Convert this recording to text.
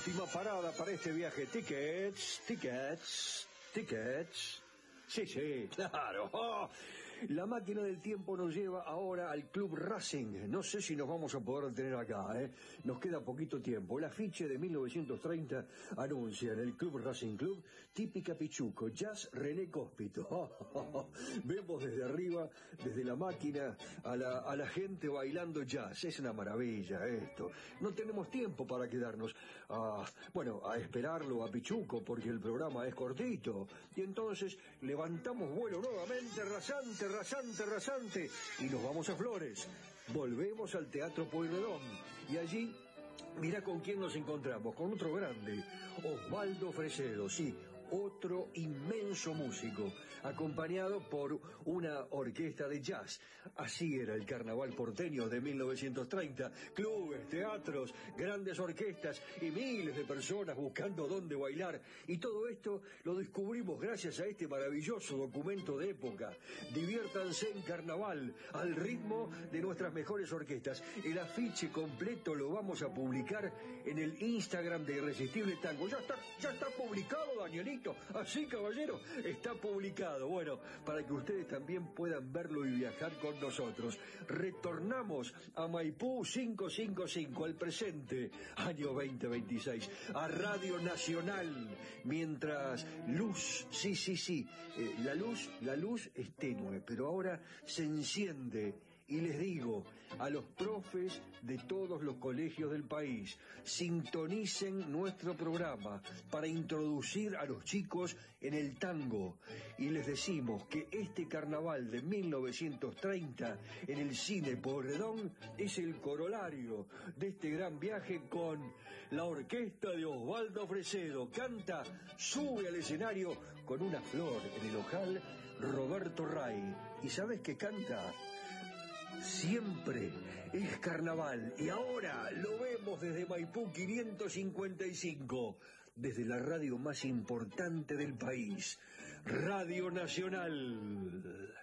Última parada para este viaje. Tickets. Sí, claro. La máquina del tiempo nos lleva ahora al Club Racing. No sé si nos vamos a poder detener acá, ¿eh? Nos queda poquito tiempo. El afiche de 1930 anuncia en el Club Racing Club Típica Pichuco, Jazz René Cóspito. Vemos desde arriba, desde la máquina, a la gente bailando jazz. Es una maravilla esto. No tenemos tiempo para quedarnos a esperarlo a Pichuco, porque el programa es cortito. Y entonces levantamos vuelo nuevamente, rasante, y nos vamos a Flores. Volvemos al Teatro Pueyrredón, y allí, mira con quién nos encontramos, con otro grande, Osvaldo Fresedo, sí, otro inmenso músico, acompañado por una orquesta de jazz. Así era el carnaval porteño de 1930, clubes, teatros, grandes orquestas y miles de personas buscando dónde bailar. Y todo esto lo descubrimos gracias a este maravilloso documento de época. Diviértanse en carnaval, al ritmo de nuestras mejores orquestas. El afiche completo lo vamos a publicar en el Instagram de Irresistible Tango. Ya está publicado, Danielito. Así, caballero, está publicado. Bueno, para que ustedes también puedan verlo y viajar con nosotros. Retornamos a Maipú 555, al presente, año 2026, a Radio Nacional, mientras luz, sí, la luz es tenue, pero ahora se enciende. Y les digo a los profes de todos los colegios del país, sintonicen nuestro programa para introducir a los chicos en el tango. Y les decimos que este carnaval de 1930 en el Cine Pueyrredón es el corolario de este gran viaje con la orquesta de Osvaldo Fresedo. Canta, sube al escenario con una flor en el ojal, Roberto Ray. ¿Y sabes qué canta? Siempre es carnaval, y ahora lo vemos desde Maipú 555, desde la radio más importante del país, Radio Nacional.